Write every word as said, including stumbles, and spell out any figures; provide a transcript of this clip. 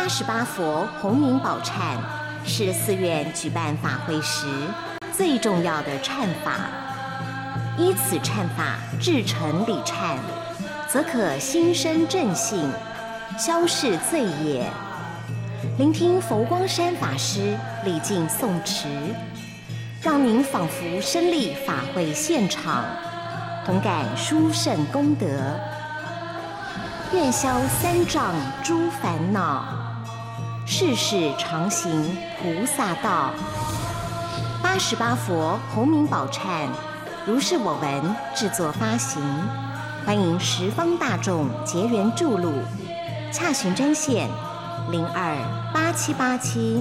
八十八佛洪名宝忏是寺院举办法会时最重要的忏法，依此忏法至诚礼忏，则可心生正信，消逝罪业。聆听佛光山法师礼敬诵持，让您仿佛身历法会现场，同感殊胜功德，愿消三障诸烦恼，世世常行菩萨道。八十八佛洪名宝忏，如是我闻制作发行，欢迎十方大众结缘注录，洽询专线零二八七八七